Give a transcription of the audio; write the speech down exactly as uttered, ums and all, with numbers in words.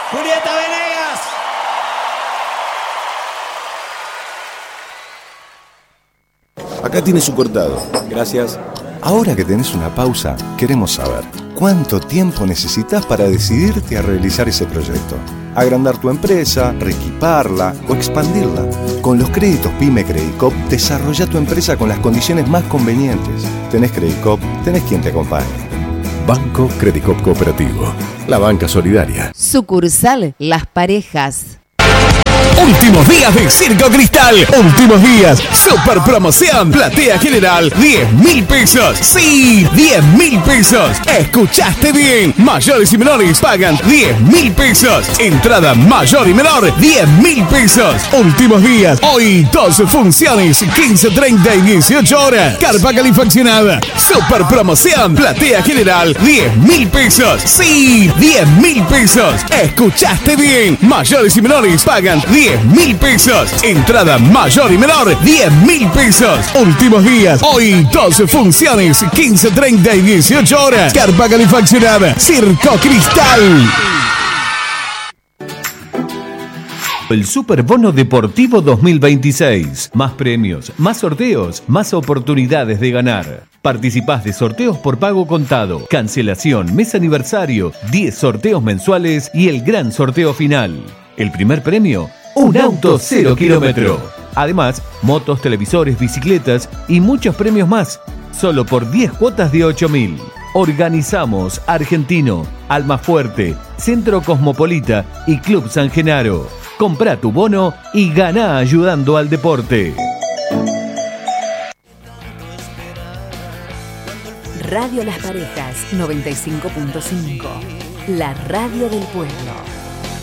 Julieta Venegas. Acá tiene su cortado. Gracias. Ahora que tenés una pausa, queremos saber cuánto tiempo necesitas para decidirte a realizar ese proyecto. Agrandar tu empresa, reequiparla o expandirla. Con los créditos PYME Credicop, desarrolla tu empresa con las condiciones más convenientes. Tenés Credicop, tenés quien te acompañe. Banco Credicop Cooperativo, la banca solidaria. Sucursal Las Parejas. Últimos días de Circo Cristal. Últimos días. Super promoción. Platea general. diez mil pesos. Sí, diez mil pesos. Escuchaste bien. Mayores y menores pagan diez mil pesos. Entrada mayor y menor. diez mil pesos. Últimos días. Hoy dos funciones. quince, treinta y dieciocho horas. Carpa calefaccionada. Super promoción. Platea general. diez mil pesos. Sí, diez mil pesos. Escuchaste bien. Mayores y menores pagan diez mil pesos. Entrada mayor y menor, diez mil pesos. Últimos días. Hoy dos funciones, quince, treinta y dieciocho horas. Carpa calefaccionada. Circo Cristal. El Super Bono Deportivo dos mil veintiséis. Más premios, más sorteos, más oportunidades de ganar. Participás de sorteos por pago contado, cancelación, mes aniversario, diez sorteos mensuales y el gran sorteo final. El primer premio, un auto cero kilómetro. Además, motos, televisores, bicicletas y muchos premios más. Solo por diez cuotas de ocho mil. Organizamos Argentino, Almafuerte, Centro Cosmopolita y Club San Genaro. Comprá tu bono y ganá ayudando al deporte. Radio Las Parejas noventa y cinco punto cinco. La radio del pueblo.